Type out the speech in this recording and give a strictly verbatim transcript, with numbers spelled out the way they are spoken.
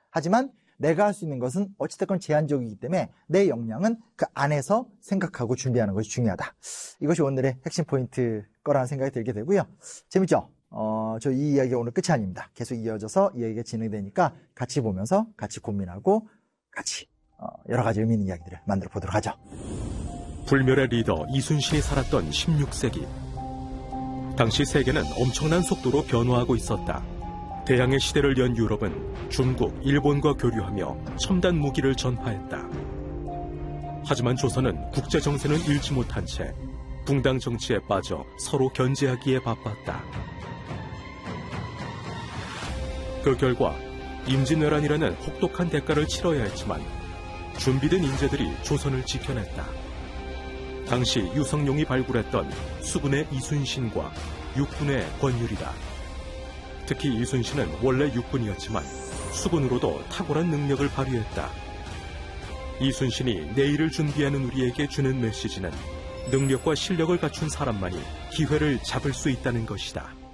하지만 내가 할 수 있는 것은 어찌됐건 제한적이기 때문에 내 역량은 그 안에서 생각하고 준비하는 것이 중요하다. 이것이 오늘의 핵심 포인트 거라는 생각이 들게 되고요. 재밌죠? 어, 저 이 이야기가 오늘 끝이 아닙니다. 계속 이어져서 이야기가 진행되니까 같이 보면서 같이 고민하고 같이 어, 여러 가지 의미 있는 이야기들을 만들어 보도록 하죠. 불멸의 리더 이순신이 살았던 십육 세기. 당시 세계는 엄청난 속도로 변화하고 있었다. 대항해 시대를 연 유럽은 중국, 일본과 교류하며 첨단 무기를 전파했다. 하지만 조선은 국제 정세는 잃지 못한 채 붕당 정치에 빠져 서로 견제하기에 바빴다. 그 결과 임진왜란이라는 혹독한 대가를 치러야 했지만 준비된 인재들이 조선을 지켜냈다. 당시 유성룡이 발굴했던 수군의 이순신과 육군의 권율이다. 특히 이순신은 원래 육군이었지만 수군으로도 탁월한 능력을 발휘했다. 이순신이 내일을 준비하는 우리에게 주는 메시지는 능력과 실력을 갖춘 사람만이 기회를 잡을 수 있다는 것이다.